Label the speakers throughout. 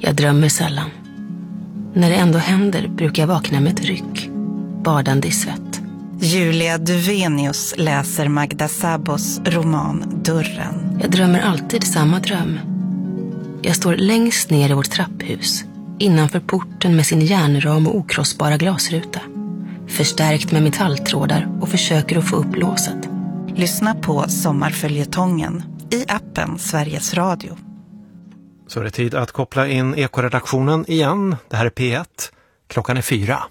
Speaker 1: Jag drömmer sällan. När det ändå händer brukar jag vakna med ett ryck, badande i svett.
Speaker 2: Julia Duvenius läser Magda Szabos roman Dörren.
Speaker 1: Jag drömmer alltid samma dröm. Jag står längst ner i vårt trapphus, innanför porten med sin järnram och okrossbara glasruta. Förstärkt med metalltrådar och försöker att få upp låset.
Speaker 2: Lyssna på Sommarföljetongen i appen Sveriges Radio.
Speaker 3: Så är det tid att koppla in Ekoredaktionen igen. Det här är P1. Klockan är 4.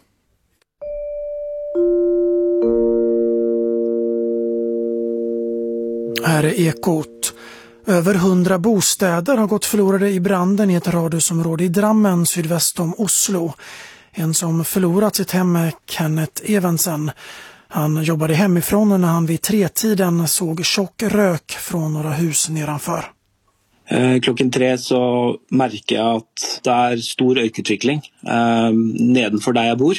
Speaker 4: Här är Ekot. Över 100 bostäder har gått förlorade i branden i ett radhusområde i Drammen sydväst om Oslo. En som förlorat sitt hem är Kenneth Evensen. Han jobbade hemifrån när han vid 3-tiden såg tjock rök från några hus nedanför.
Speaker 5: Klokken 3 så märker jag att det är stor rökutveckling nedanför där jag bor.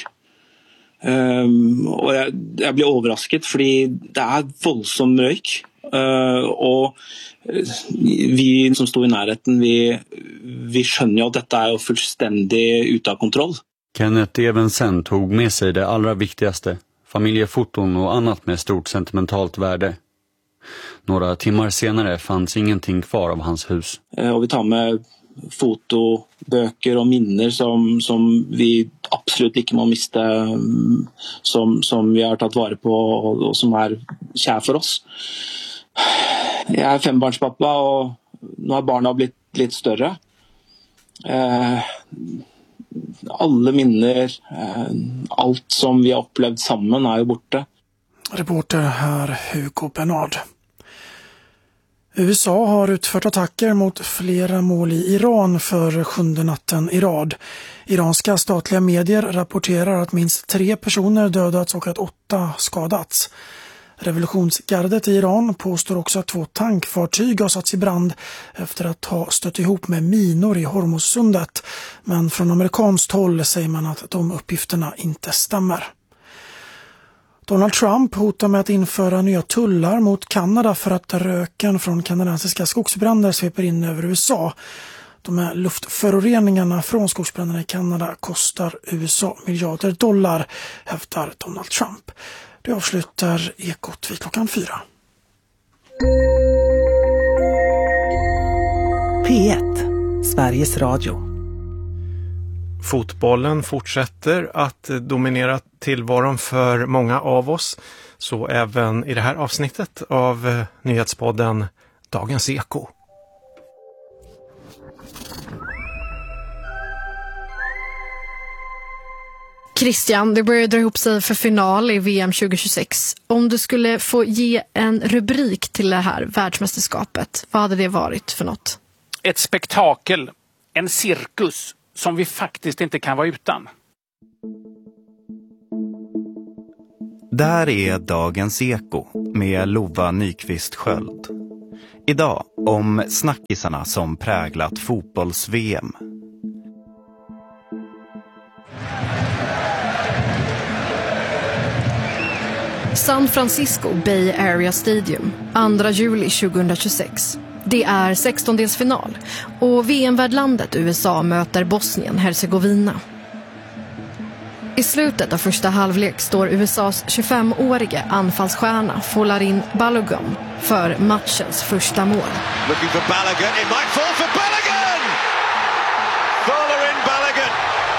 Speaker 5: Och jag blir överraskad för det är våldsam rök. Och vi som står i närheten, vi skönner ju att detta är fullständigt utan kontroll.
Speaker 6: Kenneth Evensen tog med sig det allra viktigaste, familjefoton och annat med stort sentimentalt värde. Några timmar senare fanns ingenting kvar av hans hus.
Speaker 5: Och vi tar med foto, böcker och minnen som vi absolut inte må mista, som vi har tagit vara på och som är kär för oss. Jag är 5-barnspappa och nu har barnen blivit lite större. Alla minnen, allt som vi har upplevt samman är ju borta.
Speaker 4: Reporter här Hugo Bernard. USA har utfört attacker mot flera mål i Iran för 7:e natten i rad. Iranska statliga medier rapporterar att minst 3 personer dödats och att 8 skadats. Revolutionsgardet i Iran påstår också att 2 tankfartyg har satts i brand efter att ha stött ihop med minor i Hormuzsundet. Men från amerikanskt håll säger man att de uppgifterna inte stämmer. Donald Trump hotar med att införa nya tullar mot Kanada för att röken från kanadensiska skogsbränder sveper in över USA. De här luftföroreningarna från skogsbränderna i Kanada kostar USA miljarder dollar, hävdar Donald Trump. Det avslutar Ekot vid klockan 4.
Speaker 2: P1, Sveriges Radio.
Speaker 3: Fotbollen fortsätter att dominera tillvaron för många av oss. Så även i det här avsnittet av nyhetspodden Dagens Eko.
Speaker 7: Christian, det börjar dra ihop sig för final i VM 2026. Om du skulle få ge en rubrik till det här världsmästerskapet, vad hade det varit för något?
Speaker 8: Ett spektakel, en cirkus som vi faktiskt inte kan vara utan.
Speaker 9: Där är Dagens Eko med Lova Nyqvist Sköld. Idag om snackisarna som präglat fotbolls-VM.
Speaker 7: San Francisco Bay Area Stadium, 2 juli 2026. Det är 16-delsfinal och VM-värdlandet USA möter Bosnien-Hercegovina. I slutet av första halvlek står USAs 25-årige anfallsstjärna Folarin Balogun för matchens första mål.
Speaker 10: Looking for Balogun, it might fall for Balogun! Folarin Balogun!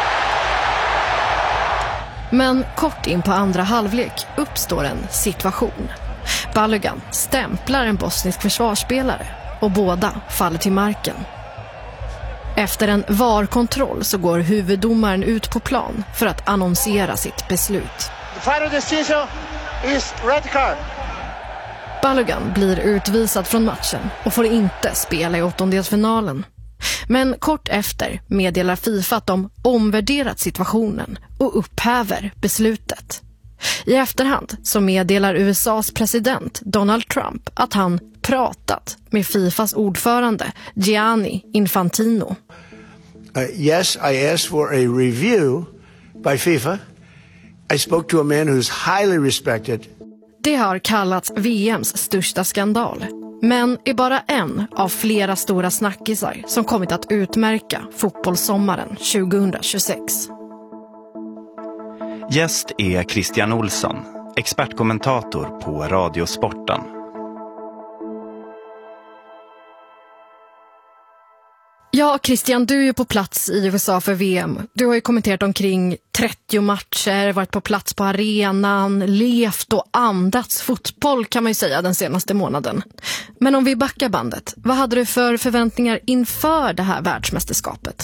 Speaker 7: Men kort in på andra halvlek uppstår en situation. Balogun stämplar en bosnisk försvarsspelare och båda faller till marken. Efter en VAR-kontroll så går huvuddomaren ut på plan för att annonsera sitt beslut.
Speaker 11: The final decision is red card.
Speaker 7: Balogun blir utvisad från matchen och får inte spela i 8-delsfinalen. Men kort efter meddelar FIFA att de omvärderat situationen och upphäver beslutet. I efterhand så meddelar USAs president Donald Trump att han pratat med FIFAs ordförande Gianni Infantino.
Speaker 12: Yes, I asked for a review by FIFA. I spoke to a man who's highly respected.
Speaker 7: Det har kallats VMs största skandal. men är bara en av flera stora snackisar som kommit att utmärka fotbollssommaren 2026.
Speaker 9: Gäst är Christian Olsson, expertkommentator på Radiosporten.
Speaker 7: Ja, Christian, du är ju på plats i USA för VM. Du har ju kommenterat omkring 30 matcher, varit på plats på arenan, levt och andats fotboll kan man ju säga den senaste månaden. Men om vi backar bandet, vad hade du för förväntningar inför det här världsmästerskapet?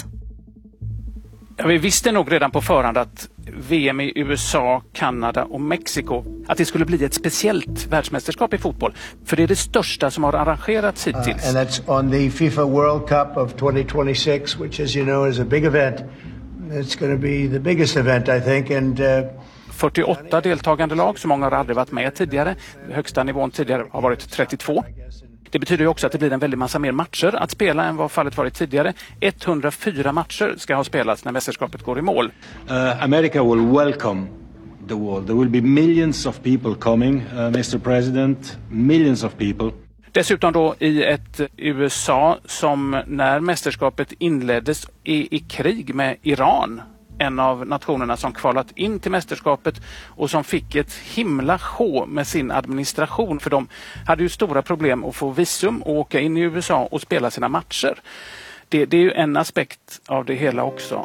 Speaker 8: Ja, vi visste nog redan på förhand att VM i USA, Kanada och Mexiko, att det skulle bli ett speciellt världsmästerskap i fotboll. För det är det största som har arrangerats hittills.
Speaker 12: And that's on the FIFA World Cup of 2026, which as you know is a big event. It's going to be the biggest event I think. And
Speaker 8: 48 deltagande lag, så många har aldrig varit med tidigare. Högsta nivån tidigare har varit 32. Det betyder ju också att det blir en väldigt massa mer matcher att spela än vad fallet varit tidigare. 104 matcher ska ha spelats när mästerskapet går i mål.
Speaker 13: America will welcome the world. There will be millions of people coming, Mr. President, millions of people.
Speaker 8: Dessutom då i ett USA som när mästerskapet inleddes i krig med Iran. En av nationerna som kvalat in till mästerskapet och som fick ett himla sjå med sin administration. För de hade ju stora problem att få visum och åka in i USA och spela sina matcher. Det är ju en aspekt av det hela också.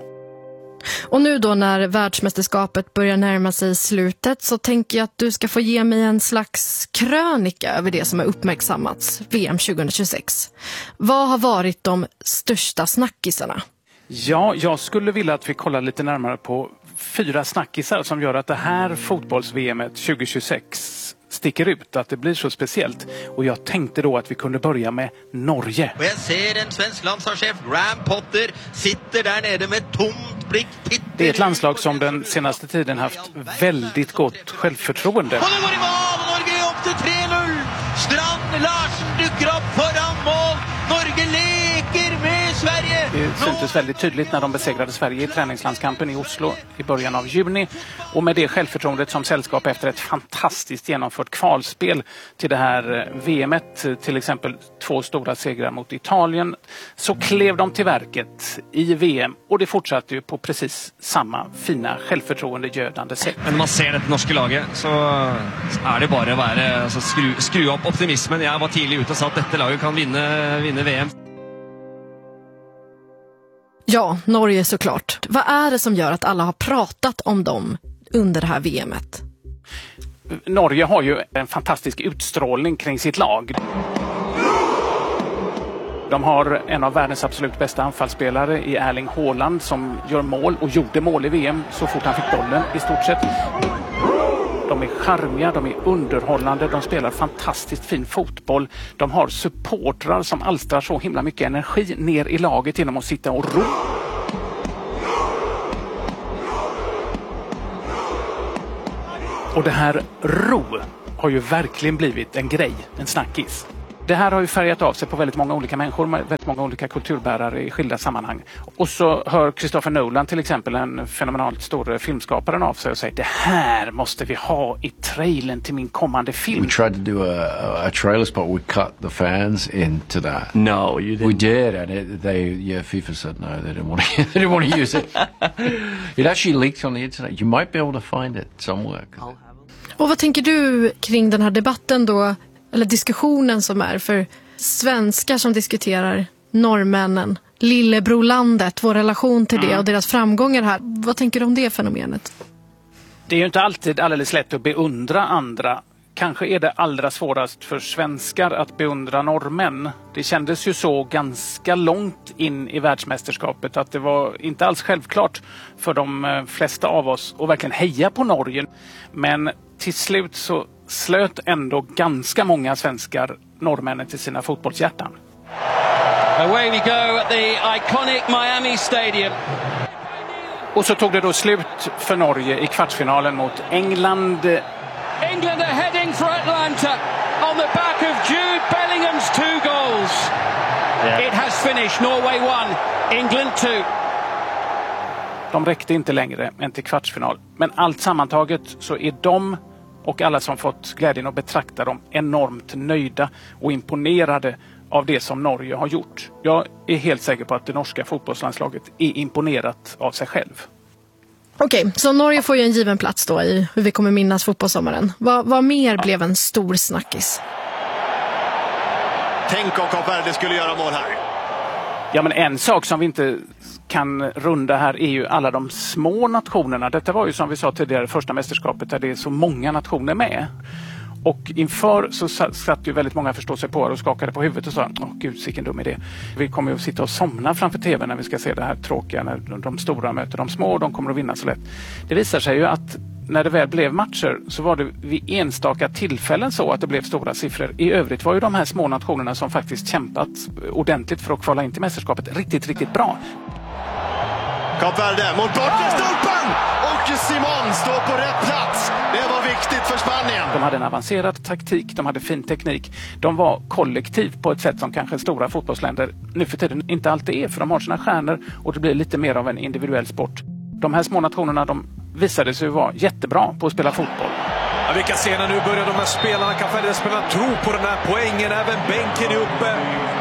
Speaker 7: Och nu då när världsmästerskapet börjar närma sig slutet så tänker jag att du ska få ge mig en slags krönika över det som har uppmärksammats VM 2026. Vad har varit de största snackisarna?
Speaker 8: Ja, jag skulle vilja att vi kollar lite närmare på 4 snackisar som gör att det här fotbolls-VMet 2026 sticker ut, att det blir så speciellt. Och jag tänkte då att vi kunde börja med Norge.
Speaker 14: Och jag ser en svensk landslagschef, Graham Potter, sitter där nere med tomt blick.
Speaker 8: Det är ett landslag som den senaste tiden haft väldigt gott självförtroende.
Speaker 14: Och det går i mål! Norge är upp till 3-0! Strand Larsen dyker upp föran mål! Norge leker med Sverige!
Speaker 8: Det syntes väldigt tydligt när de besegrade Sverige i träningslandskampen i Oslo i början av juni. Och med det självförtroendet som sällskap efter ett fantastiskt genomfört kvalspel till det här VMet, till exempel 2 stora segrar mot Italien, så klev de till verket i VM och det fortsatte ju på precis samma fina självförtroendegödande sätt.
Speaker 15: Men när man ser det norska laget så är det bara att vara, alltså, skru upp optimismen. Jag var tidigt ute och sa att detta laget kan vinna VM.
Speaker 7: Ja, Norge såklart. Vad är det som gör att alla har pratat om dem under det här VMet?
Speaker 8: Norge har ju en fantastisk utstrålning kring sitt lag. De har en av världens absolut bästa anfallsspelare i Erling Haaland som gör mål och gjorde mål i VM så fort han fick bollen i stort sett. De är charmiga, de är underhållande, de spelar fantastiskt fin fotboll. De har supportrar som alstrar så himla mycket energi ner i laget genom att sitta och ro. Och det här ro har ju verkligen blivit en grej, en snackis. Det här har ju färgat av sig på väldigt många olika människor, med väldigt många olika kulturbärare i skilda sammanhang. Och så hör Christopher Nolan till exempel, en fenomenalt stor filmskaparen, av sig och säger det här måste vi ha i trailern till min kommande film.
Speaker 16: We tried to do a trailer spot. We cut the fans into that.
Speaker 17: No, you didn't.
Speaker 16: We did, and FIFA said no. They didn't want to use it. It actually leaked on the internet. You might be able to find it somewhere.
Speaker 7: Och vad tänker du kring den här debatten då? Eller diskussionen som är för svenskar som diskuterar norrmännen, lillebrolandet, vår relation till det och deras framgångar här. Vad tänker du om det fenomenet?
Speaker 8: Det är ju inte alltid alldeles lätt att beundra andra. Kanske är det allra svårast för svenskar att beundra norrmän. Det kändes ju så ganska långt in i världsmästerskapet att det var inte alls självklart för de flesta av oss att verkligen heja på Norge. Men till slut så slöt ändå ganska många svenskar norrmännen till sina fotbollshjärtan.
Speaker 18: Away we go at the iconic Miami Stadium.
Speaker 8: Och så tog det då slut för Norge i kvartsfinalen mot England.
Speaker 18: England are heading for Atlanta on the back of Jude Bellingham's 2 goals. Yeah. It has finished. Norway 1, England 2.
Speaker 8: De räckte inte längre än till kvartsfinal. Men allt sammantaget så är de och alla som fått glädjen att betrakta dem enormt nöjda och imponerade av det som Norge har gjort. Jag är helt säker på att det norska fotbollslandslaget är imponerat av sig själv.
Speaker 7: Okej, så Norge får ju en given plats då i hur vi kommer minnas fotbollssommaren. Vad mer blev en stor snackis?
Speaker 10: Tänk om Kap Verde skulle göra mål här.
Speaker 8: Ja, men en sak som vi inte kan runda här är ju alla de små nationerna. Detta var ju som vi sa tidigare första mästerskapet där det är så många nationer med. Och inför så satt ju väldigt många förstå sig på och skakade på huvudet och sa gud, vilken dum idé. Vi kommer ju att sitta och somna framför tv när vi ska se det här tråkiga när de stora möter de små och de kommer att vinna så lätt. Det visar sig ju att när det väl blev matcher så var det vid enstaka tillfällen så att det blev stora siffror. I övrigt var ju de här små nationerna som faktiskt kämpat ordentligt för att kvala in till mästerskapet riktigt, riktigt bra.
Speaker 10: Kap Verde mot bortre stolpen och Simon står på rätt plats. Det var viktigt för Spanien.
Speaker 8: De hade en avancerad taktik, de hade fin teknik. De var kollektiv på ett sätt som kanske stora fotbollsländer nu för tiden inte alltid är, för de har sina stjärnor och det blir lite mer av en individuell sport. De här små nationerna, de visade sig vara jättebra på att spela fotboll.
Speaker 17: Ja, vi kan se när nu börjar de här spelarna, Kap Verde-spelarna, tro på den här poängen. Även bänken är uppe.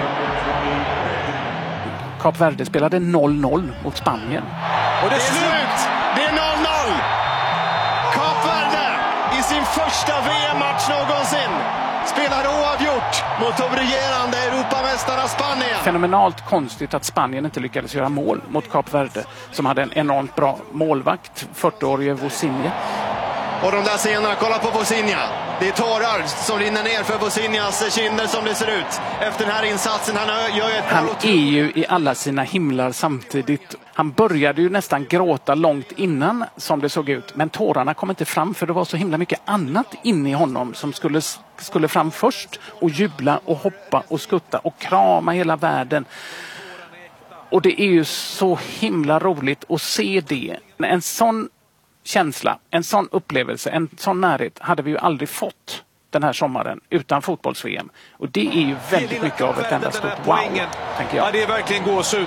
Speaker 8: Kap Verde spelade 0-0 mot Spanien.
Speaker 10: Och det är slut! Det är 0-0! Kap Verde i sin första VM-match någonsin spelar oavgjort mot de regerande Europamästarna Spanien.
Speaker 8: Fenomenalt konstigt att Spanien inte lyckades göra mål mot Kap Verde som hade en enormt bra målvakt, 40-årige Vozinha.
Speaker 10: Och de där scenerna, kolla på Vozinha. Det är tårar som rinner ner för Vozinhas kinder som det ser ut efter den här insatsen.
Speaker 8: Han är ju i alla sina himlar samtidigt. Han började ju nästan gråta långt innan som det såg ut. Men tårarna kom inte fram för det var så himla mycket annat inne i honom som skulle fram först. Och jubla och hoppa och skutta och krama hela världen. Och det är ju så himla roligt att se det. En sån känsla, en sån upplevelse, en sån närhet hade vi ju aldrig fått den här sommaren utan fotbolls-VM. Och det är ju väldigt mycket av ett enda stort wow, tänker jag.
Speaker 17: Ja, det är verkligen gåshud.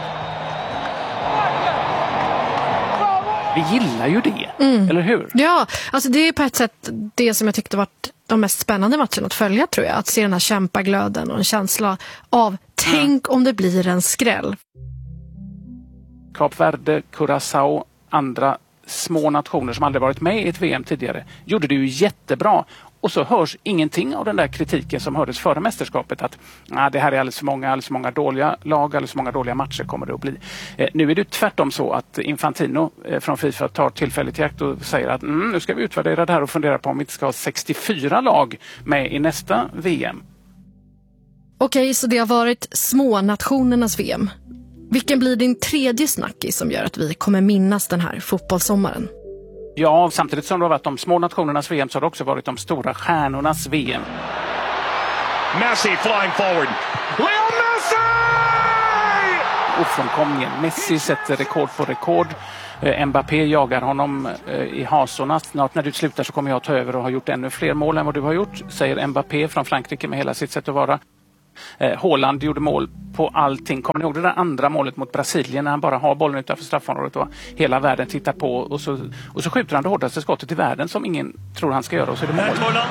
Speaker 8: Vi gillar ju det, eller hur?
Speaker 7: Ja, alltså det är på ett sätt det som jag tyckte var de mest spännande matcherna att följa, tror jag. Att se den här kämpaglöden och en känsla av tänk om det blir en skräll.
Speaker 8: Kap Verde, Curaçao, andra små nationer som aldrig varit med i ett VM tidigare gjorde det ju jättebra. Och så hörs ingenting av den där kritiken som hördes före mästerskapet att det här är alldeles för många dåliga lag, alldeles för många dåliga matcher kommer det att bli. Nu är det tvärtom så att Infantino från FIFA tar tillfället i akt och säger att nu ska vi utvärdera det här och fundera på om vi inte ska ha 64 lag med i nästa VM.
Speaker 7: Okej, så det har varit små nationernas VM. Vilken blir din tredje snackis som gör att vi kommer minnas den här fotbollssommaren?
Speaker 8: Ja, samtidigt som det har varit de små nationernas VM så har det också varit de stora stjärnornas VM.
Speaker 10: Messi flying forward. Leo Messi!
Speaker 8: Ofrånkomligen. Messi sätter rekord på rekord. Mbappé jagar honom i hasorna. Snart när du slutar så kommer jag ta över och ha gjort ännu fler mål än vad du har gjort, säger Mbappé från Frankrike med hela sitt sätt att vara. Haaland gjorde mål på allting. Kommer ni ihåg det där andra målet mot Brasilien när han bara har bollen utanför straffområdet och hela världen tittar på och så skjuter han det hårdaste skottet i världen som ingen tror han ska göra och så är det mål.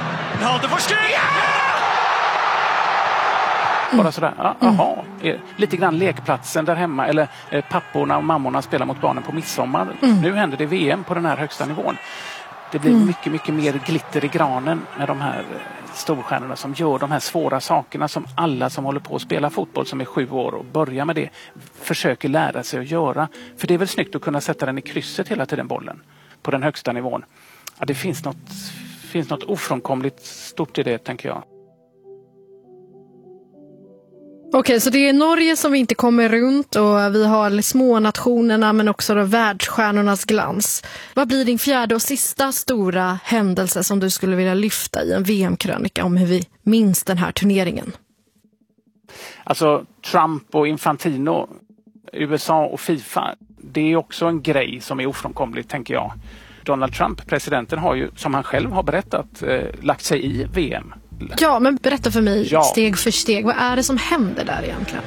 Speaker 8: Bara sådär, lite grann lekplatsen där hemma eller papporna och mammorna spelar mot barnen på midsommar. Nu händer det VM på den här högsta nivån. Det blir mycket, mycket mer glitter i granen med de här storstjärnorna som gör de här svåra sakerna som alla som håller på att spela fotboll som är 7 år och börjar med det försöker lära sig att göra. För det är väl snyggt att kunna sätta den i krysset hela tiden, bollen, på den högsta nivån. Ja, det finns något ofrånkomligt stort i det, tänker jag.
Speaker 7: Okej, så det är Norge som vi inte kommer runt och vi har små nationerna men också då världsstjärnornas glans. Vad blir din fjärde och sista stora händelse som du skulle vilja lyfta i en VM-krönika om hur vi minns den här turneringen?
Speaker 8: Alltså Trump och Infantino, USA och FIFA, det är också en grej som är ofrånkomligt, tänker jag. Donald Trump, presidenten, har ju, som han själv har berättat, lagt sig i VM.
Speaker 7: Ja, men berätta för mig steg för steg. Vad är det som händer där egentligen?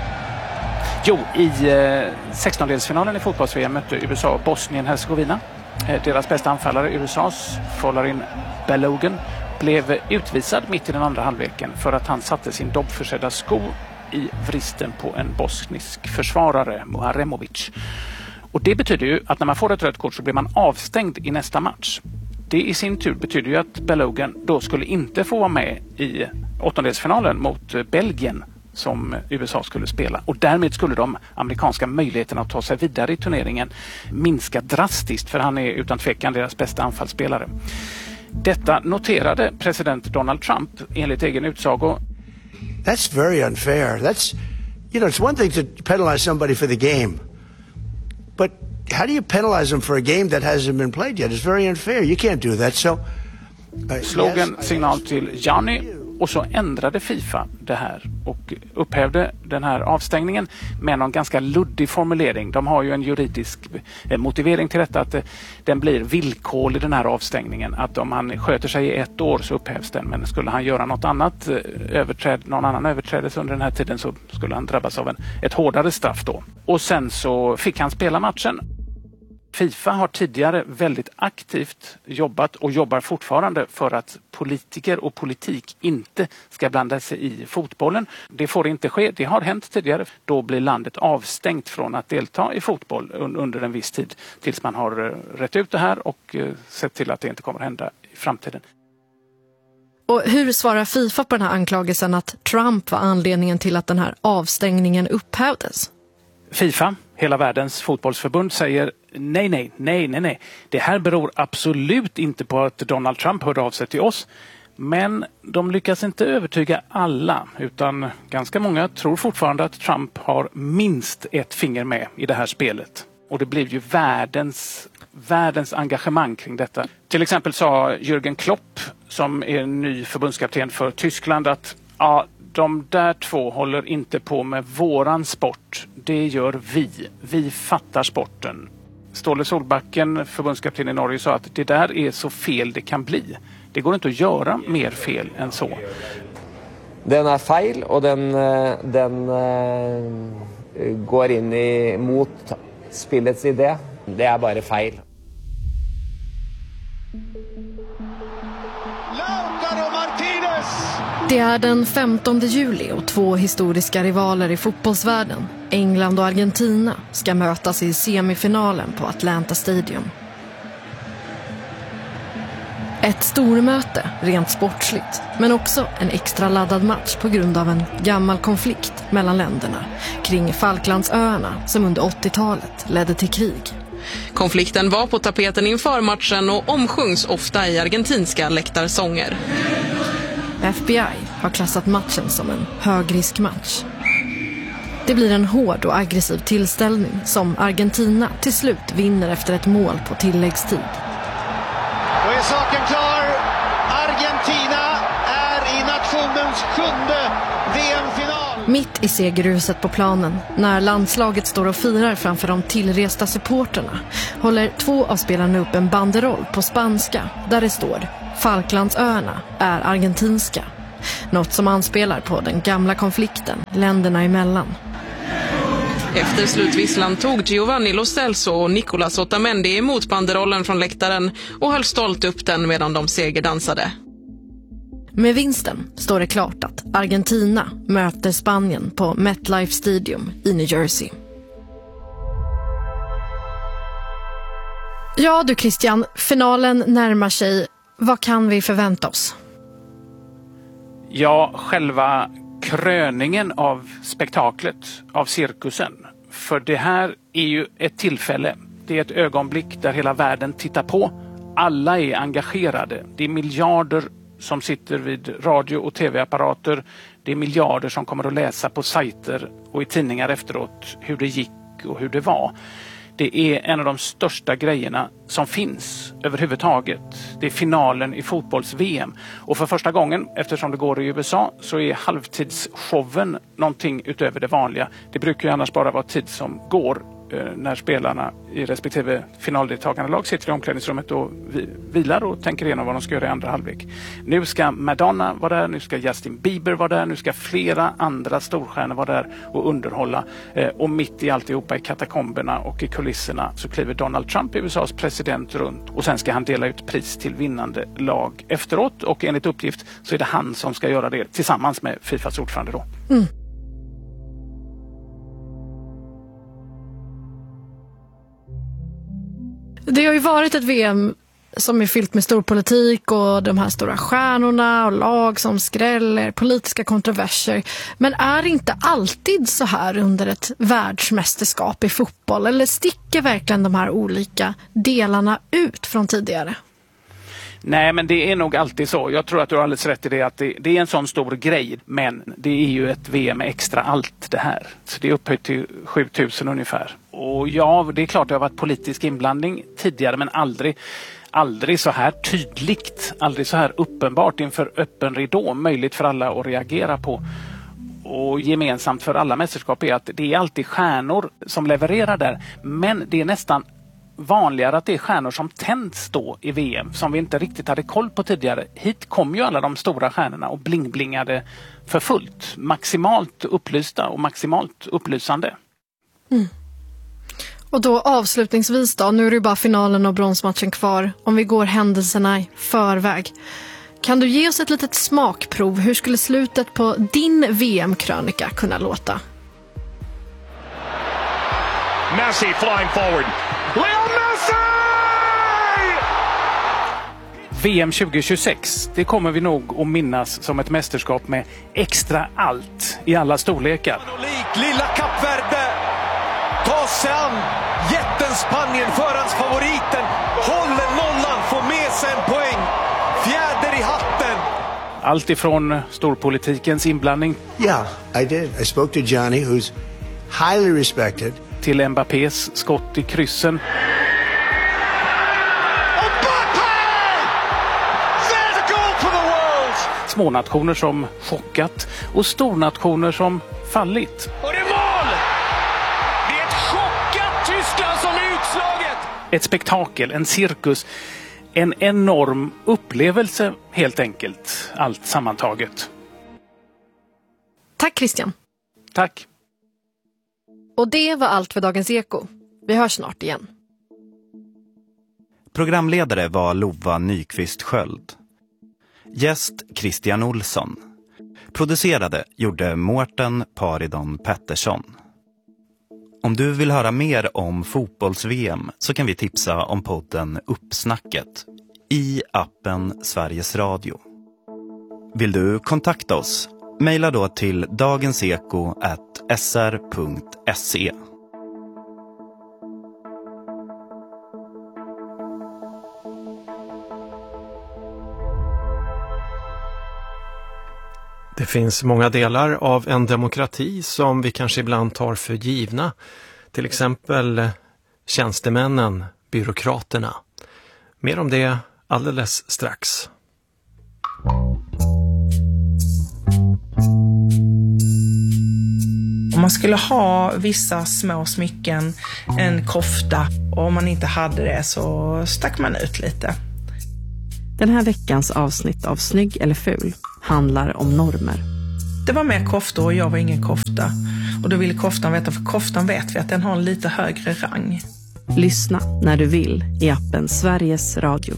Speaker 8: Jo, i 16-delsfinalen i fotbolls-VM mötte USA Bosnien-Hercegovina. Deras bästa anfallare, USAs Folarin Balogun, blev utvisad mitt i den andra halvleken för att han satte sin dobbförsedda sko i vristen på en bosnisk försvarare, Muharemovic. Och det betyder ju att när man får ett rött kort så blir man avstängd i nästa match. Det i sin tur betyder ju att Balogun då skulle inte få vara med i åttondelsfinalen mot Belgien som USA skulle spela. Och därmed skulle de amerikanska möjligheterna att ta sig vidare i turneringen minska drastiskt, för han är utan tvekan deras bästa anfallsspelare. Detta noterade president Donald Trump enligt egen utsago.
Speaker 12: That's very unfair. It's one thing to penalize somebody for the game. But how do you penalize them for a game that hasn't been played yet? It's very unfair. You can't do that. So
Speaker 8: slog en signal till Gianni och så ändrade FIFA det här och upphävde den här avstängningen med någon ganska luddig formulering. De har ju en juridisk motivering till detta, att den blir villkorlig, den här avstängningen. Att om han sköter sig i 1 år så upphävs den, men skulle han göra något annat någon annan överträdelse under den här tiden så skulle han drabbas av ett hårdare straff då. Och sen så fick han spela matchen. FIFA har tidigare väldigt aktivt jobbat och jobbar fortfarande för att politiker och politik inte ska blanda sig i fotbollen. Det får inte ske. Det har hänt tidigare. Då blir landet avstängt från att delta i fotboll under en viss tid tills man har rätt ut det här och sett till att det inte kommer att hända i framtiden.
Speaker 7: Och hur svarar FIFA på den här anklagelsen att Trump var anledningen till att den här avstängningen upphävdes?
Speaker 8: FIFA, hela världens fotbollsförbund, säger nej. Det här beror absolut inte på att Donald Trump hörde av sig till oss. Men de lyckas inte övertyga alla, utan ganska många tror fortfarande att Trump har minst ett finger med i det här spelet. Och det blev ju världens engagemang kring detta. Till exempel sa Jürgen Klopp, som är ny förbundskapten för Tyskland, att de där två håller inte på med våran sport. Det gör vi. Vi fattar sporten. Ståle Solbacken, förbundskapten i Norge, sa att det där är så fel det kan bli. Det går inte att göra mer fel än så.
Speaker 19: Den är fel och den går in mot spillets idé. Det är bara fel.
Speaker 7: Det är den 15 juli och 2 historiska rivaler i fotbollsvärlden, England och Argentina, ska mötas i semifinalen på Atlanta Stadium. Ett stormöte rent sportsligt, men också en extra laddad match på grund av en gammal konflikt mellan länderna kring Falklandsöarna som under 80-talet ledde till krig.
Speaker 20: Konflikten var på tapeten inför matchen och omsjungs ofta i argentinska läktarsånger.
Speaker 7: FBI har klassat matchen som en högriskmatch. Det blir en hård och aggressiv tillställning som Argentina till slut vinner efter ett mål på tilläggstid.
Speaker 10: Då är saken klar. Argentina är i nationens 7:e VM-final.
Speaker 7: Mitt i segerruset på planen, när landslaget står och firar framför de tillresta supporterna, håller 2 av spelarna upp en banderoll på spanska där det står Falklandsöarna är argentinska. Något som anspelar på den gamla konflikten länderna emellan.
Speaker 20: Efter slutvisslan tog Giovanni Lo Celso och Nicolas Otamendi emot banderollen från läktaren och höll stolt upp den medan de segerdansade.
Speaker 7: Med vinsten står det klart att Argentina möter Spanien på MetLife Stadium i New Jersey. Ja du Christian, finalen närmar sig. Vad kan vi förvänta oss?
Speaker 8: Ja, själva kröningen av spektaklet, av cirkusen. För det här är ju ett tillfälle. Det är ett ögonblick där hela världen tittar på. Alla är engagerade. Det är miljarder som sitter vid radio- och tv-apparater. Det är miljarder som kommer att läsa på sajter och i tidningar efteråt hur det gick och hur det var. Det är en av de största grejerna som finns överhuvudtaget. Det är finalen i fotbolls-VM. Och för första gången, eftersom det går i USA, så är halvtidsshowen någonting utöver det vanliga. Det brukar ju annars bara vara tid som går när spelarna i respektive finaldeltagande lag sitter i omklädningsrummet och vilar och tänker igenom vad de ska göra i andra halvlek. Nu ska Madonna vara där, nu ska Justin Bieber vara där, nu ska flera andra storstjärnor vara där och underhålla. Och mitt i alltihopa i katakomberna och i kulisserna så kliver Donald Trump, USAs president, runt och sen ska han dela ut pris till vinnande lag efteråt, och enligt uppgift så är det han som ska göra det tillsammans med FIFAs ordförande då.
Speaker 7: Det har ju varit ett VM som är fyllt med stor politik och de här stora stjärnorna och lag som skräller, politiska kontroverser. Men är det inte alltid så här under ett världsmästerskap i fotboll? Eller sticker verkligen de här olika delarna ut från tidigare?
Speaker 8: Nej, men det är nog alltid så. Jag tror att du har alldeles rätt i det, att det är en sån stor grej. Men det är ju ett VM med extra allt det här. Så det är upphöjt till 7000 ungefär. Och ja, det är klart det har varit politisk inblandning tidigare, men aldrig så här tydligt, aldrig så här uppenbart inför öppen ridå, möjligt för alla att reagera på. Och gemensamt för alla mästerskap är att det är alltid stjärnor som levererar där, men det är nästan vanligare att det är stjärnor som tänds då i VM som vi inte riktigt hade koll på tidigare. Hit kom ju alla de stora stjärnorna och blingblingade för fullt, maximalt upplysta och maximalt upplysande.
Speaker 7: Och då avslutningsvis då, nu är det bara finalen och bronsmatchen kvar. Om vi går händelserna i förväg. Kan du ge oss ett litet smakprov? Hur skulle slutet på din VM-krönika kunna låta?
Speaker 10: Messi flying forward. Leo Messi!
Speaker 8: VM 2026, det kommer vi nog att minnas som ett mästerskap med extra allt i alla storlekar.
Speaker 17: Lilla Kap Verde tar sig an jätten Spanien, förhandsfavoriten, håller nollan, får med sig en poäng, fjäder i hatten.
Speaker 8: Allt ifrån storpolitikens inblandning.
Speaker 12: Yeah, I did. I spoke to Johnny, who's highly respected.
Speaker 8: Till Mbappés skott i kryssen. Smånationer som chockat och stornationer som fallit.
Speaker 14: Och det är mål! Det är ett chockat Tyskland som är utslaget!
Speaker 8: Ett spektakel, en cirkus, en enorm upplevelse helt enkelt, allt sammantaget.
Speaker 7: Tack Christian.
Speaker 8: Tack.
Speaker 7: Och det var allt för Dagens Eko. Vi hörs snart igen.
Speaker 9: Programledare var Lova Nyqvist Sköld. Gäst Christian Olsson. Producerade gjorde Mårten Paridon Pettersson. Om du vill höra mer om fotbolls-VM så kan vi tipsa om podden Uppsnacket i appen Sveriges Radio. Vill du kontakta oss? Maila då till dagenseko@sr.se.
Speaker 3: Det finns många delar av en demokrati som vi kanske ibland tar för givna. Till exempel tjänstemännen, byråkraterna. Mer om det alldeles strax.
Speaker 2: Om man skulle ha vissa små smycken, en kofta, och om man inte hade det så stack man ut lite.
Speaker 21: Den här veckans avsnitt av Snygg eller ful handlar om normer.
Speaker 2: Det var mer kofta och jag var ingen kofta. Och då ville koftan veta, för koftan vet vi att den har en lite högre rang.
Speaker 21: Lyssna när du vill i appen Sveriges Radio.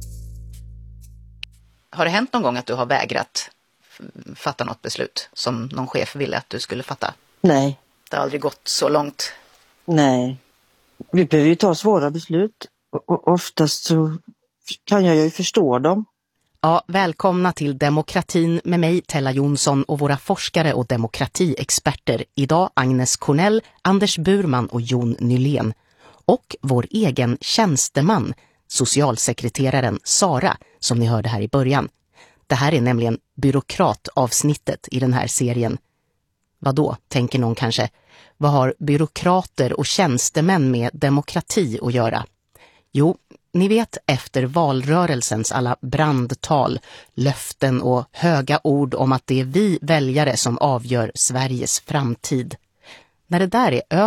Speaker 22: Har det hänt någon gång att du har vägrat fatta något beslut som någon chef ville att du skulle fatta?
Speaker 23: Nej.
Speaker 22: Det har aldrig gått så långt?
Speaker 23: Nej. Vi behöver ju ta svåra beslut. Och oftast så kan jag ju förstå dem.
Speaker 22: Ja, välkomna till Demokratin med mig, Tella Jonsson, och våra forskare och demokratiexperter. Idag Agnes Cornell, Anders Burman och Jon Nylén. Och vår egen tjänsteman, socialsekreteraren Sara, som ni hörde här i början. Det här är nämligen byråkratavsnittet i den här serien. Vad då, tänker någon kanske? Vad har byråkrater och tjänstemän med demokrati att göra? Jo, ni vet, efter valrörelsens alla brandtal, löften och höga ord om att det är vi väljare som avgör Sveriges framtid. När det där är över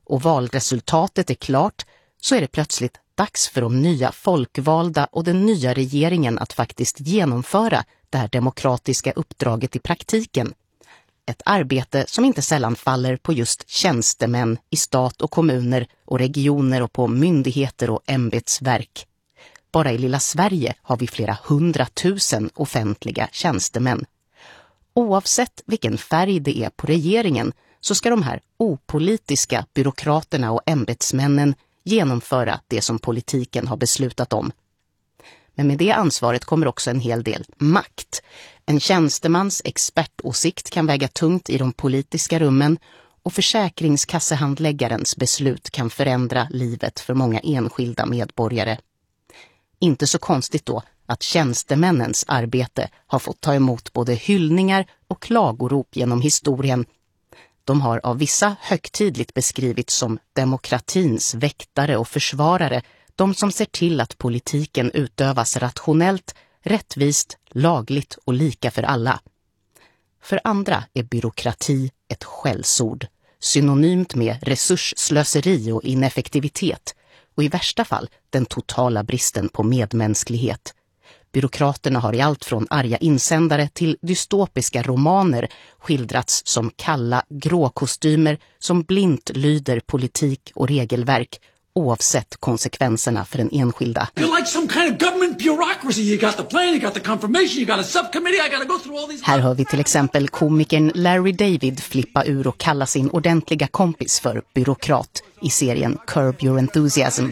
Speaker 22: och valresultatet är klart så är det plötsligt dags för de nya folkvalda och den nya regeringen att faktiskt genomföra det här demokratiska uppdraget i praktiken. Ett arbete som inte sällan faller på just tjänstemän i stat och kommuner och regioner och på myndigheter och ämbetsverk. Bara i lilla Sverige har vi flera 100 000 offentliga tjänstemän. Oavsett vilken färg det är på regeringen så ska de här opolitiska byråkraterna och ämbetsmännen genomföra det som politiken har beslutat om. Men med det ansvaret kommer också en hel del makt. En tjänstemans expertåsikt kan väga tungt i de politiska rummen och försäkringskassehandläggarens beslut kan förändra livet för många enskilda medborgare. Inte så konstigt då att tjänstemännens arbete har fått ta emot både hyllningar och klagorop genom historien. De har av vissa högtidligt beskrivits som demokratins väktare och försvarare, de som ser till att politiken utövas rationellt, rättvist, lagligt och lika för alla. För andra är byråkrati ett skällsord, synonymt med resursslöseri och ineffektivitet och i värsta fall den totala bristen på medmänsklighet. Byråkraterna har i allt från arga insändare till dystopiska romaner skildrats som kalla gråkostymer som blint lyder politik och regelverk oavsett konsekvenserna för den enskilda. Här hör vi till exempel komikern Larry David flippa ur och kalla sin ordentliga kompis för byråkrat i serien Curb Your Enthusiasm.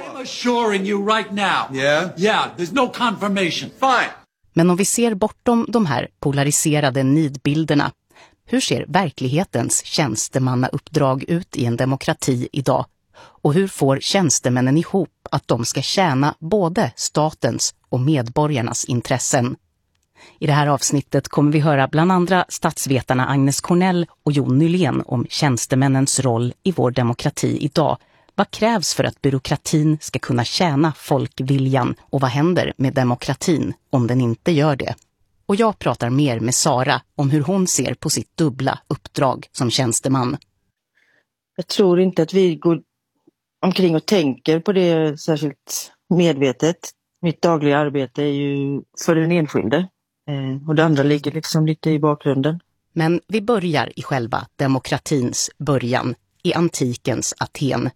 Speaker 22: Men om vi ser bortom de här polariserade nidbilderna, hur ser verklighetens tjänstemannauppdrag ut i en demokrati idag? Och hur får tjänstemännen ihop att de ska tjäna både statens och medborgarnas intressen? I det här avsnittet kommer vi höra bland andra statsvetarna Agnes Cornell och Jon Nylén om tjänstemännens roll i vår demokrati idag. Vad krävs för att byråkratin ska kunna tjäna folkviljan och vad händer med demokratin om den inte gör det? Och jag pratar mer med Sara om hur hon ser på sitt dubbla uppdrag som tjänsteman.
Speaker 23: Jag tror inte att vi går omkring och tänker på det särskilt medvetet. Mitt dagliga arbete är ju för den enskilde och det andra ligger liksom lite i bakgrunden.
Speaker 22: Men vi börjar i själva demokratins början, i antikens Aten.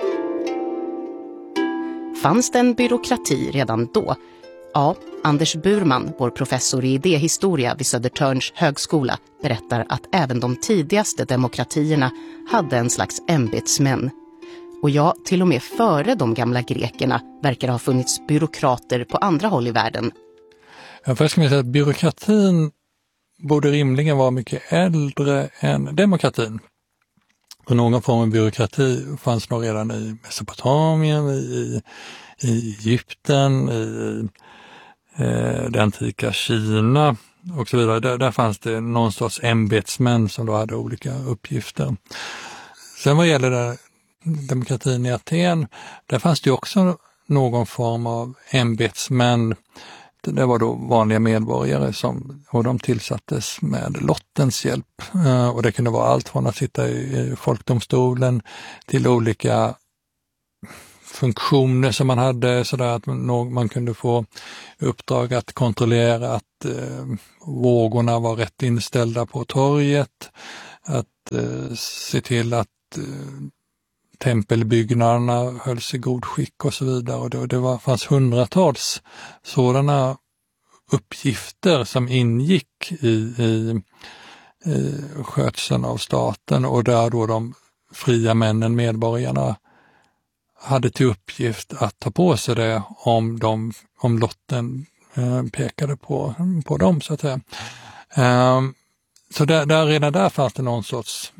Speaker 22: Fanns det en byråkrati redan då? Ja, Anders Burman, vår professor i idéhistoria vid Södertörns högskola, berättar att även de tidigaste demokratierna hade en slags ämbetsmän. Och ja, till och med före de gamla grekerna verkar ha funnits byråkrater på andra håll i världen.
Speaker 1: Ja, först ska man säga att byråkratin borde rimligen vara mycket äldre än demokratin. Och någon form av byråkrati fanns nog redan i Mesopotamien, i Egypten, i det antika Kina och så vidare. Där fanns det någon sorts ämbetsmän som då hade olika uppgifter. Sen vad gäller demokratin i Aten, där fanns det också någon form av ämbetsmän. Det var då vanliga medborgare och de tillsattes med lottens hjälp. Och det kunde vara allt från att sitta i folkdomstolen till olika funktioner som man hade, sådär att man kunde få uppdrag att kontrollera att vågorna var rätt inställda på torget, att se till att tempelbyggnaderna hölls i god skick och så vidare. Och det fanns hundratals sådana uppgifter som ingick i skötseln av staten och där då de fria männen, medborgarna, hade till uppgift att ta på sig det om lotten pekade på dem så att säga. Så redan där fanns det någon sorts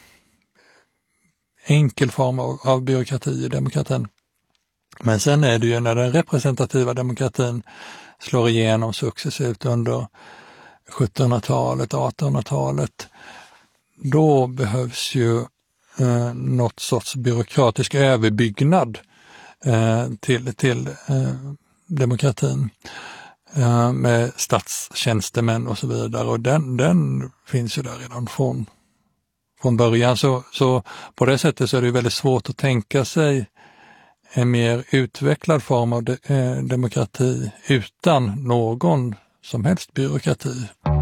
Speaker 1: enkel form av byråkrati i demokratin. Men sen är det ju när den representativa demokratin slår igenom successivt under 1700-talet, 1800-talet, då behövs ju något sorts byråkratisk överbyggnad till demokratin med statstjänstemän och så vidare. Och den finns ju där redan från från början. Så på det sättet så är det väldigt svårt att tänka sig en mer utvecklad form av demokrati utan någon som helst byråkrati.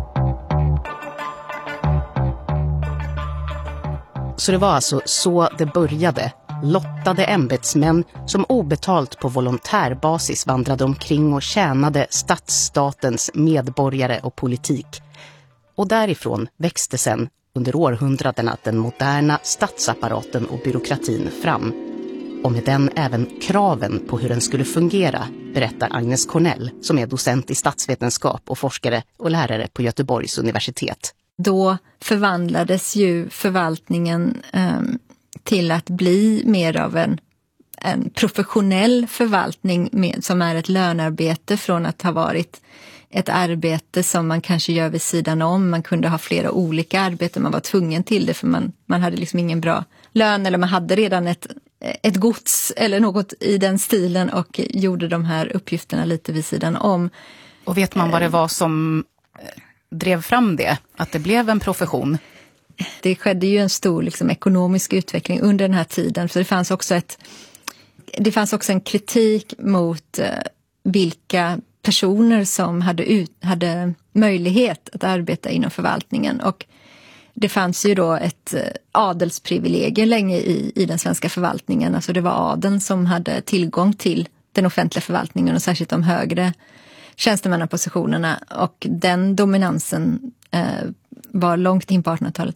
Speaker 22: Så det var alltså så det började. Lottade ämbetsmän som obetalt på volontärbasis vandrade omkring och tjänade stadsstatens medborgare och politik. Och därifrån växte sen under århundradena den moderna statsapparaten och byråkratin fram. Och med den även kraven på hur den skulle fungera, berättar Agnes Cornell som är docent i statsvetenskap och forskare och lärare på Göteborgs universitet.
Speaker 4: Då förvandlades ju förvaltningen till att bli mer av en professionell förvaltning som är ett lönarbete från att ha varit ett arbete som man kanske gör vid sidan om. Man kunde ha flera olika arbeten, man var tvungen till det för man hade liksom ingen bra lön eller man hade redan ett gods eller något i den stilen och gjorde de här uppgifterna lite vid sidan om.
Speaker 22: Och vet man vad det var som drev fram det? Att det blev en profession?
Speaker 4: Det skedde ju en stor liksom, ekonomisk utveckling under den här tiden. Så det fanns också en kritik mot vilka personer som hade möjlighet att arbeta inom förvaltningen. Och det fanns ju då ett adelsprivilegium länge i den svenska förvaltningen. Alltså det var adeln som hade tillgång till den offentliga förvaltningen och särskilt de högre tjänstemannapositionerna. Och den dominansen var långt in på 1800-talet.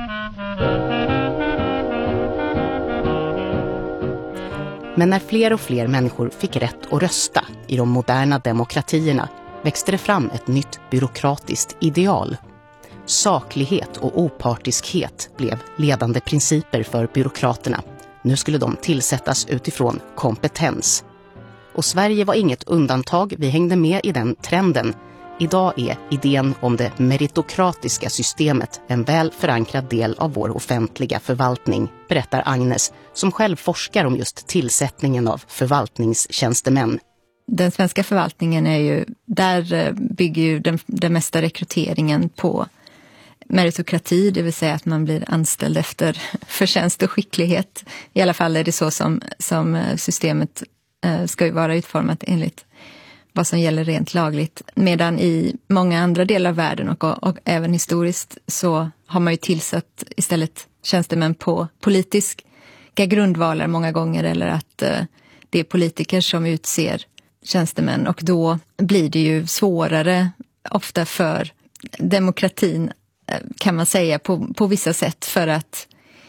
Speaker 22: Men när fler och fler människor fick rätt att rösta i de moderna demokratierna växte det fram ett nytt byråkratiskt ideal. Saklighet och opartiskhet blev ledande principer för byråkraterna. Nu skulle de tillsättas utifrån kompetens. Och Sverige var inget undantag, vi hängde med i den trenden. Idag är idén om det meritokratiska systemet en väl förankrad del av vår offentliga förvaltning, berättar Agnes, som själv forskar om just tillsättningen av förvaltningstjänstemän.
Speaker 4: Den svenska förvaltningen där bygger ju den mesta rekryteringen på meritokrati, det vill säga att man blir anställd efter förtjänst och skicklighet. I alla fall är det så som systemet ska ju vara utformat enligt vad som gäller rent lagligt. Medan i många andra delar av världen och även historiskt så har man ju tillsatt istället tjänstemän på politiska grundvalar många gånger eller att det är politiker som utser tjänstemän och då blir det ju svårare ofta för demokratin kan man säga på vissa sätt för att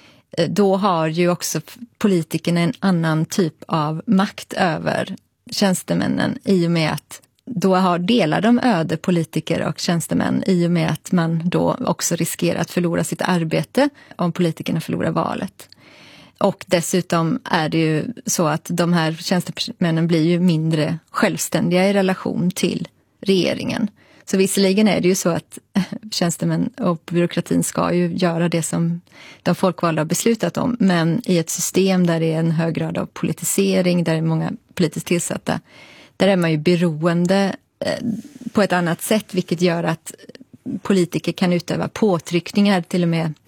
Speaker 4: då har ju också politikerna en annan typ av makt över tjänstemännen i och med att då delar de öde politiker och tjänstemän i och med att man då också riskerar att förlora sitt arbete om politikerna förlorar valet. Och dessutom är det ju så att de här tjänstemännen blir ju mindre självständiga i relation till regeringen. Så visserligen är det ju så att tjänstemän och byråkratin ska ju göra det som de folkvalda har beslutat om. Men i ett system där det är en hög grad av politisering, där det är många politiskt tillsatta, där är man ju beroende på ett annat sätt. Vilket gör att politiker kan utöva påtryckningar till och med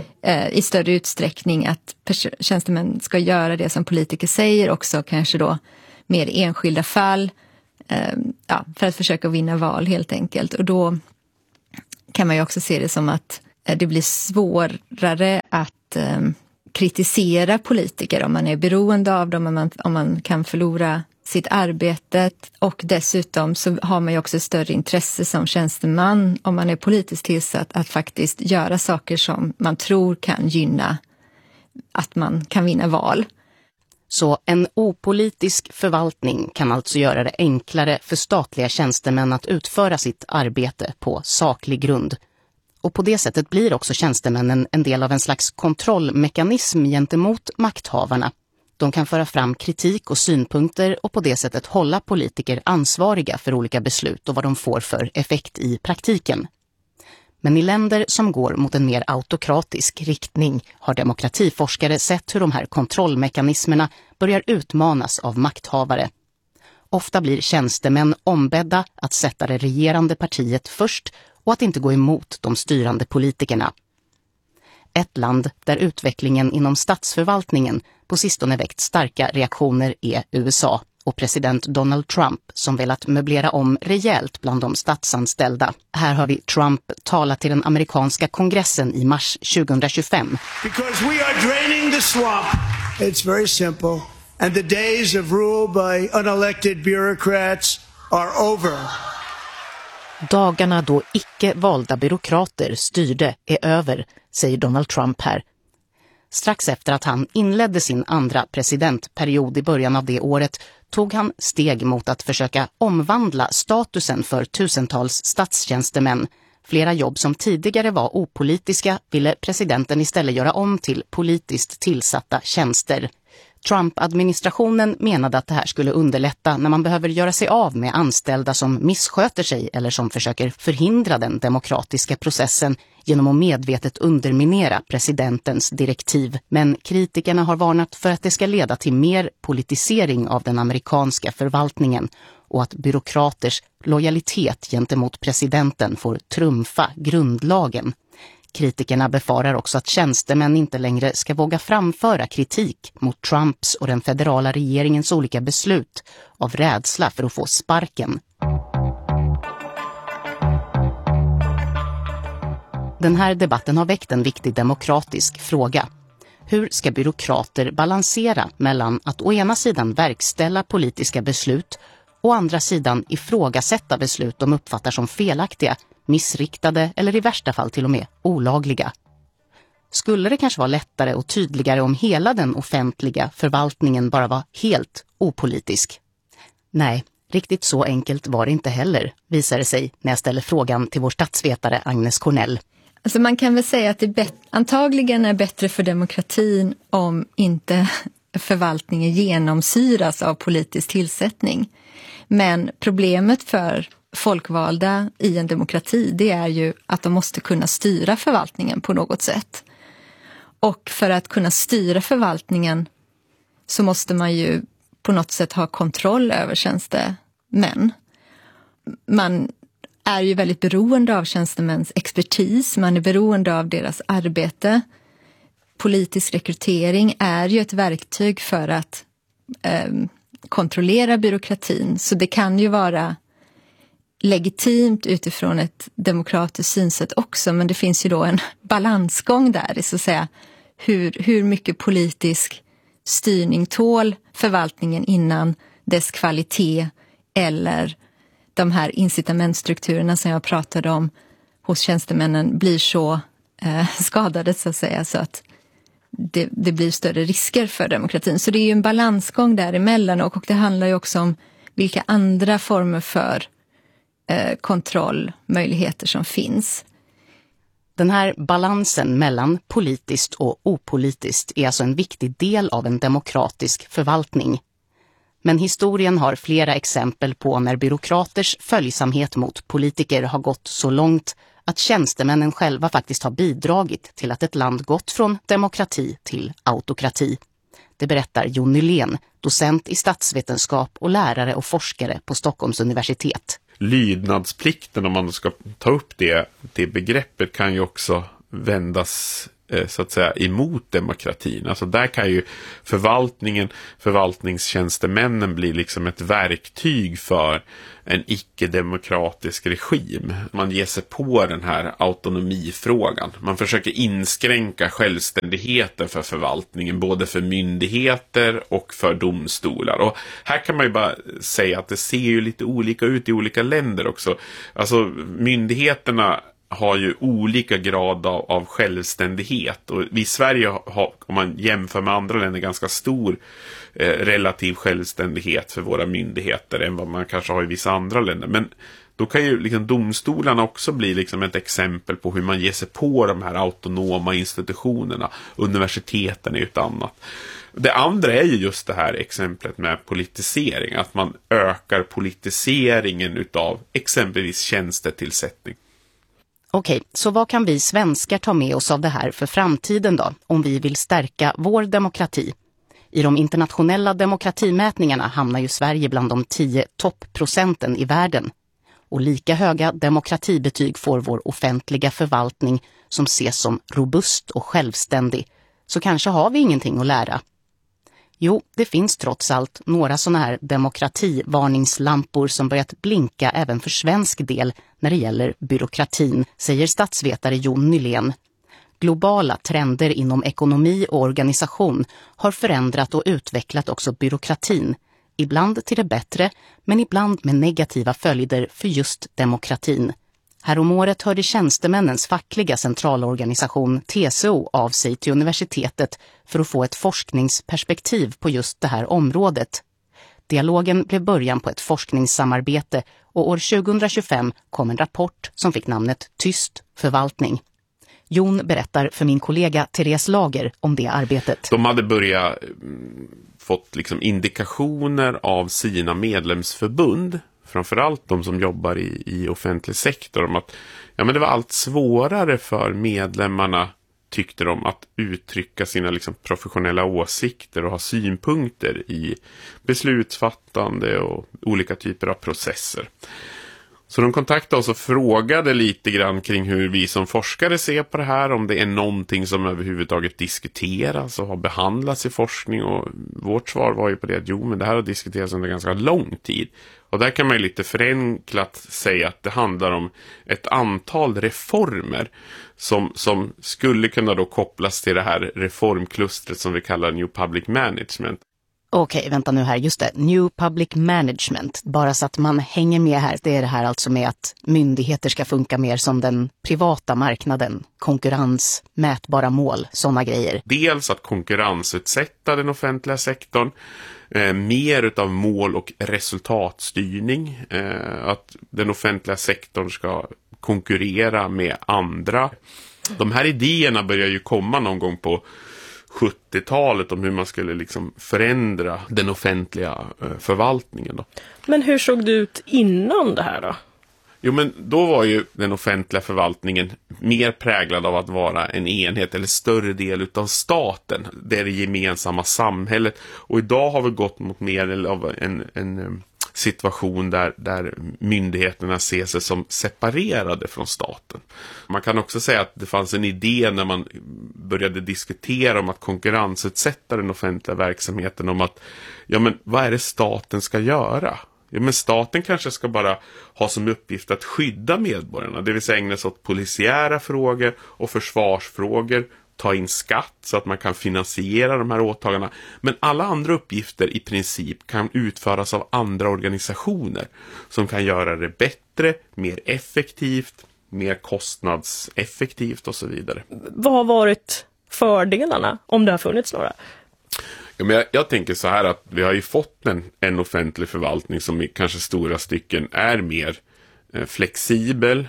Speaker 4: i större utsträckning att tjänstemän ska göra det som politiker säger också kanske då mer enskilda fall. För att försöka vinna val helt enkelt. Och då kan man ju också se det som att det blir svårare att kritisera politiker om man är beroende av dem, om man kan förlora sitt arbete. Och dessutom så har man ju också större intresse som tjänsteman om man är politiskt tillsatt att faktiskt göra saker som man tror kan gynna att man kan vinna val.
Speaker 22: Så en opolitisk förvaltning kan alltså göra det enklare för statliga tjänstemän att utföra sitt arbete på saklig grund. Och på det sättet blir också tjänstemännen en del av en slags kontrollmekanism gentemot makthavarna. De kan föra fram kritik och synpunkter och på det sättet hålla politiker ansvariga för olika beslut och vad de får för effekt i praktiken. Men i länder som går mot en mer autokratisk riktning har demokratiforskare sett hur de här kontrollmekanismerna börjar utmanas av makthavare. Ofta blir tjänstemän ombedda att sätta det regerande partiet först och att inte gå emot de styrande politikerna. Ett land där utvecklingen inom statsförvaltningen på sistone väckt starka reaktioner är USA och president Donald Trump som velat möblera om rejält bland de statsanställda. Här har vi Trump tala till den amerikanska kongressen i mars 2025.
Speaker 12: Because we are draining the swamp. It's very simple. And the days of rule by unelected bureaucrats are over.
Speaker 22: Dagarna då icke valda byråkrater styrde är över, säger Donald Trump här. Strax efter att han inledde sin andra presidentperiod i början av det året tog han steg mot att försöka omvandla statusen för tusentals statstjänstemän. Flera jobb som tidigare var opolitiska ville presidenten istället göra om till politiskt tillsatta tjänster. Trump-administrationen menade att det här skulle underlätta när man behöver göra sig av med anställda som missköter sig eller som försöker förhindra den demokratiska processen genom att medvetet underminera presidentens direktiv. Men kritikerna har varnat för att det ska leda till mer politisering av den amerikanska förvaltningen och att byråkraters lojalitet gentemot presidenten får trumfa grundlagen. Kritikerna befarar också att tjänstemän inte längre ska våga framföra kritik mot Trumps och den federala regeringens olika beslut av rädsla för att få sparken. Den här debatten har väckt en viktig demokratisk fråga. Hur ska byråkrater balansera mellan att å ena sidan verkställa politiska beslut och å andra sidan ifrågasätta beslut de uppfattar som felaktiga, missriktade eller i värsta fall till och med olagliga? Skulle det kanske vara lättare och tydligare om hela den offentliga förvaltningen bara var helt opolitisk? Nej, riktigt så enkelt var det inte heller, visar det sig när jag ställer frågan till vår statsvetare Agnes Cornell.
Speaker 4: Alltså man kan väl säga att det antagligen är bättre för demokratin om inte förvaltningen genomsyras av politisk tillsättning. Men problemet för folkvalda i en demokrati, det är ju att de måste kunna styra förvaltningen på något sätt. Och för att kunna styra förvaltningen så måste man ju på något sätt ha kontroll över tjänstemän. Man är ju väldigt beroende av tjänstemäns expertis, man är beroende av deras arbete. Politisk rekrytering är ju ett verktyg för att kontrollera byråkratin, så det kan ju vara legitimt utifrån ett demokratiskt synsätt också, men det finns ju då en balansgång där, så att säga, hur mycket politisk styrning tål förvaltningen innan dess kvalitet eller de här incitamentstrukturerna som jag pratade om hos tjänstemännen blir så skadade, så att säga, så att det blir större risker för demokratin. Så det är ju en balansgång däremellan, och det handlar ju också om vilka andra former för kontrollmöjligheter som finns.
Speaker 22: Den här balansen mellan politiskt och opolitiskt är alltså en viktig del av en demokratisk förvaltning. Men historien har flera exempel på när byråkraters följsamhet mot politiker har gått så långt att tjänstemännen själva faktiskt har bidragit till att ett land gått från demokrati till autokrati. Det berättar Jon Nylén, docent i statsvetenskap och lärare och forskare på Stockholms universitet.
Speaker 5: Lydnadsplikten, om man ska ta upp det begreppet, kan ju också vändas så att säga emot demokratin. Alltså där kan ju förvaltningstjänstemännen bli liksom ett verktyg för en icke-demokratisk regim. Man ger sig på den här autonomifrågan. Man försöker inskränka självständigheten för förvaltningen, både för myndigheter och för domstolar. Och här kan man ju bara säga att det ser ju lite olika ut i olika länder också. Alltså myndigheterna har ju olika grad av självständighet, och vi i Sverige har, om man jämför med andra länder, ganska stor relativ självständighet för våra myndigheter än vad man kanske har i vissa andra länder. Men då kan ju liksom domstolarna också bli liksom ett exempel på hur man ger sig på de här autonoma institutionerna. Universiteten är ju ett annat. Det andra är ju just det här exemplet med politisering, att man ökar politiseringen utav exempelvis tjänstetillsättning.
Speaker 22: Okej, så vad kan vi svenskar ta med oss av det här för framtiden då, om vi vill stärka vår demokrati? I de internationella demokratimätningarna hamnar ju Sverige bland de 10 toppprocenten i världen. Och lika höga demokratibetyg får vår offentliga förvaltning som ses som robust och självständig, så kanske har vi ingenting att lära. Jo, det finns trots allt några sådana här demokrativarningslampor som börjat blinka även för svensk del när det gäller byråkratin, säger statsvetare Jon Nylén. Globala trender inom ekonomi och organisation har förändrat och utvecklat också byråkratin, ibland till det bättre, men ibland med negativa följder för just demokratin. Häromåret hörde tjänstemännens fackliga centralorganisation TCO av sig till universitetet för att få ett forskningsperspektiv på just det här området. Dialogen blev början på ett forskningssamarbete och år 2025 kom en rapport som fick namnet Tyst förvaltning. Jon berättar för min kollega Therese Lager om det arbetet.
Speaker 5: De hade börjat fått liksom indikationer av sina medlemsförbund, framförallt de som jobbar i offentlig sektor, om att ja, men det var allt svårare för medlemmarna, tyckte de, att uttrycka sina liksom professionella åsikter och ha synpunkter i beslutsfattande och olika typer av processer. Så de kontaktade oss och frågade lite grann kring hur vi som forskare ser på det här, om det är någonting som överhuvudtaget diskuteras och har behandlats i forskning, och vårt svar var ju på det att jo, men det här har diskuterats under ganska lång tid. Och där kan man ju lite förenklat säga att det handlar om ett antal reformer som skulle kunna då kopplas till det här reformklustret som vi kallar New Public Management.
Speaker 22: Okej, vänta nu här, just det. New Public Management, bara så att man hänger med här. Det är det här alltså med att myndigheter ska funka mer som den privata marknaden. Konkurrens, mätbara mål, sådana grejer.
Speaker 5: Dels att konkurrensutsätta den offentliga sektorn, mer utav mål- och resultatstyrning. Att den offentliga sektorn ska konkurrera med andra. De här idéerna börjar ju komma någon gång på 70-talet om hur man skulle liksom förändra den offentliga förvaltningen då.
Speaker 6: Men hur såg det ut innan det här då?
Speaker 5: Jo, men då var ju den offentliga förvaltningen mer präglad av att vara en enhet eller större del utav staten. Det är det gemensamma samhället. Och idag har vi gått mot mer av en situation där myndigheterna ser sig som separerade från staten. Man kan också säga att det fanns en idé när man började diskutera om att konkurrensutsätta den offentliga verksamheten, om att ja, men vad är det staten ska göra? Ja, men staten kanske ska bara ha som uppgift att skydda medborgarna, det vill säga ägna sig åt polisiära frågor och försvarsfrågor, ta in skatt så att man kan finansiera de här åtagandena. Men alla andra uppgifter i princip kan utföras av andra organisationer som kan göra det bättre, mer effektivt, mer kostnadseffektivt och så vidare.
Speaker 6: Vad har varit fördelarna, om det har funnits några?
Speaker 5: Ja, men jag tänker så här att vi har ju fått en offentlig förvaltning som i kanske stora stycken är mer flexibel,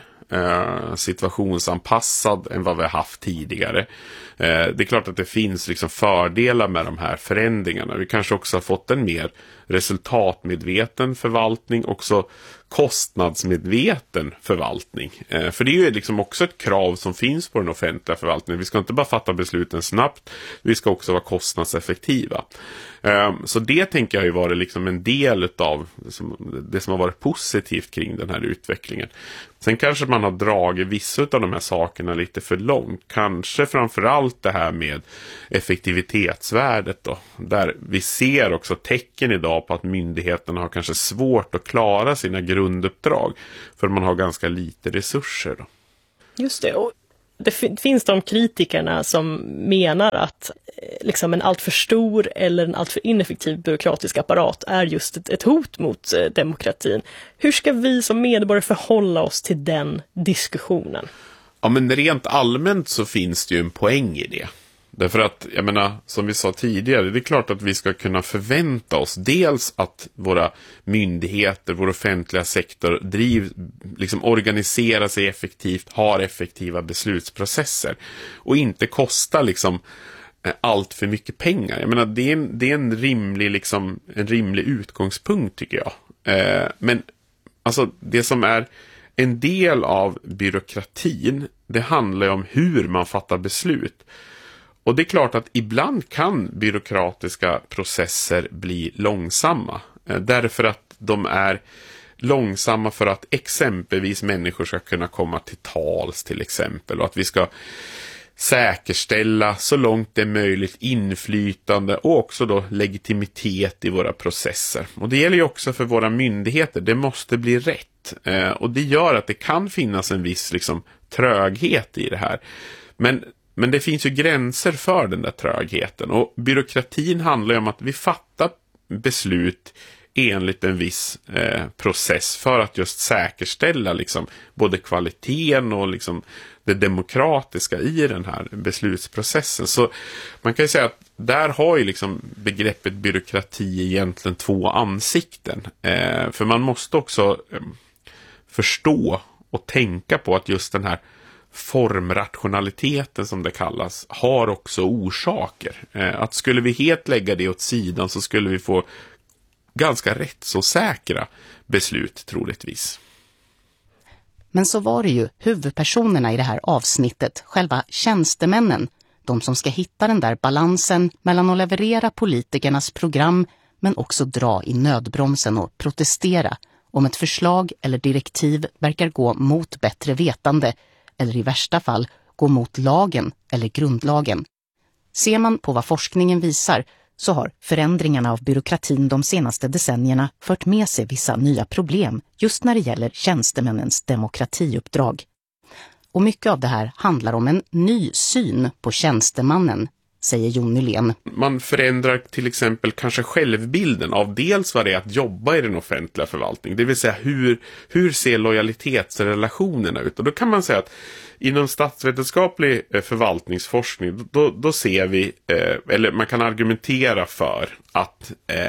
Speaker 5: situationsanpassad än vad vi har haft tidigare. Det är klart att det finns liksom fördelar med de här förändringarna. Vi kanske också har fått en mer resultatmedveten förvaltning, också kostnadsmedveten förvaltning. För det är ju liksom också ett krav som finns på den offentliga förvaltningen. Vi ska inte bara fatta besluten snabbt, vi ska också vara kostnadseffektiva. Så det tänker jag ju vara liksom en del av det som har varit positivt kring den här utvecklingen. Sen kanske man har dragit vissa av de här sakerna lite för långt. Kanske framförallt det här med effektivitetsvärdet då. Där vi ser också tecken idag på att myndigheterna har kanske svårt att klara sina grunduppdrag. För man har ganska lite resurser då.
Speaker 6: Just det, och det finns de kritikerna som menar att liksom en alltför stor eller en alltför ineffektiv byråkratisk apparat är just ett hot mot demokratin. Hur ska vi som medborgare förhålla oss till den diskussionen?
Speaker 5: Ja, men rent allmänt så finns det ju en poäng i det. Därför att, jag menar, som vi sa tidigare, det är klart att vi ska kunna förvänta oss dels att våra myndigheter, vår offentliga sektor liksom organiserar sig effektivt, har effektiva beslutsprocesser och inte kostar liksom allt för mycket pengar. Jag menar, det är en rimlig utgångspunkt tycker jag. Men alltså det som är en del av byråkratin, det handlar ju om hur man fattar beslut. Och det är klart att ibland kan byråkratiska processer bli långsamma. Därför att de är långsamma för att exempelvis människor ska kunna komma till tals till exempel, och att vi ska säkerställa så långt det är möjligt inflytande och också då legitimitet i våra processer. Och det gäller ju också för våra myndigheter, det måste bli rätt. Och det gör att det kan finnas en viss liksom tröghet i det här. Men det finns ju gränser för den där trögheten, och byråkratin handlar ju om att vi fattar beslut enligt en viss process för att just säkerställa liksom både kvaliteten och liksom det demokratiska i den här beslutsprocessen. Så man kan ju säga att där har ju liksom begreppet byråkrati egentligen två ansikten. För man måste också förstå och tänka på att just den här formrationaliteten som det kallas har också orsaker. Att skulle vi helt lägga det åt sidan så skulle vi få ganska rätt så säkra beslut troligtvis.
Speaker 22: Men så var det ju huvudpersonerna i det här avsnittet, själva tjänstemännen, de som ska hitta den där balansen mellan att leverera politikernas program men också dra i nödbromsen och protestera om ett förslag eller direktiv verkar gå mot bättre vetande eller i värsta fall gå mot lagen eller grundlagen. Ser man på vad forskningen visar så har förändringarna av byråkratin de senaste decennierna fört med sig vissa nya problem just när det gäller tjänstemännens demokratiuppdrag. Och mycket av det här handlar om en ny syn på tjänstemannen, säger Jon Nylén.
Speaker 5: Man förändrar till exempel kanske självbilden av dels vad det är att jobba i den offentliga förvaltningen. Det vill säga hur ser lojalitetsrelationerna ut? Och då kan man säga att inom statsvetenskaplig förvaltningsforskning då ser vi, eller man kan argumentera för att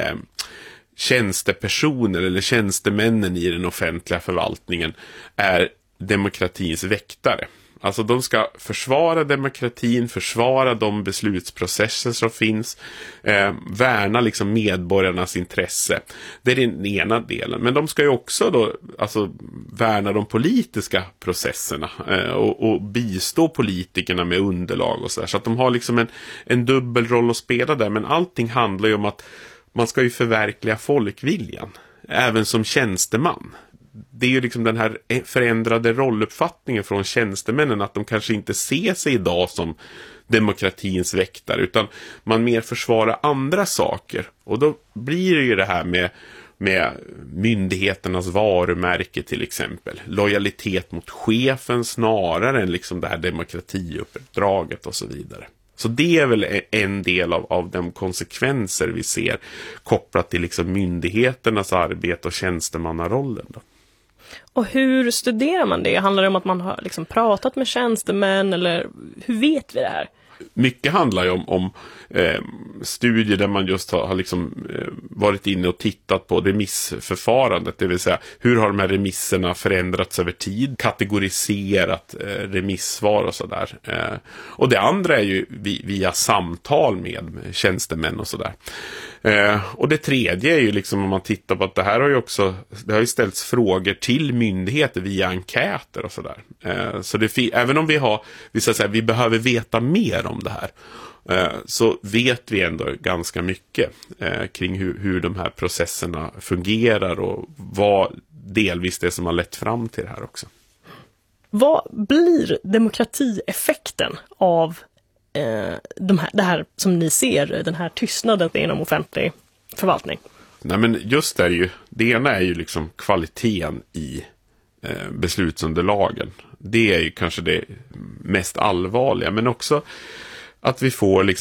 Speaker 5: tjänstepersoner eller tjänstemännen i den offentliga förvaltningen är demokratins väktare. Alltså de ska försvara demokratin, försvara de beslutsprocesser som finns, värna liksom medborgarnas intresse. Det är den ena delen. Men de ska ju också då, alltså, värna de politiska processerna och bistå politikerna med underlag och så där. Så att de har liksom en dubbel roll att spela där. Men allting handlar ju om att man ska ju förverkliga folkviljan, även som tjänsteman. Det är ju liksom den här förändrade rolluppfattningen från tjänstemännen, att de kanske inte ser sig idag som demokratins väktare, utan man mer försvarar andra saker. Och då blir det ju det här med myndigheternas varumärke till exempel. Lojalitet mot chefen snarare än liksom det här demokratiuppdraget och så vidare. Så det är väl en del av de konsekvenser vi ser kopplat till liksom myndigheternas arbete och tjänstemannarollen då.
Speaker 6: Och hur studerar man det? Handlar det om att man har liksom pratat med tjänstemän, eller hur vet vi det här?
Speaker 5: Mycket handlar ju om studier där man just har liksom, varit inne och tittat på remissförfarandet. Det vill säga, hur har de här remisserna förändrats över tid? Kategoriserat remissvar och sådär. Och det andra är ju via samtal med tjänstemän och sådär. Och det tredje är ju liksom, om man tittar på att det har ju ställts frågor till myndigheter via enkäter och sådär. Så även om vi behöver veta mer om det här, så vet vi ändå ganska mycket kring hur de här processerna fungerar och vad delvis det som har lett fram till det här också.
Speaker 6: Vad blir demokratieffekten av det här som ni ser, den här tystnaden inom offentlig förvaltning?
Speaker 5: Nej, men just det ena är ju liksom kvaliteten i beslutsunderlagen. Det är ju kanske det mest allvarliga, men också att vi får liksom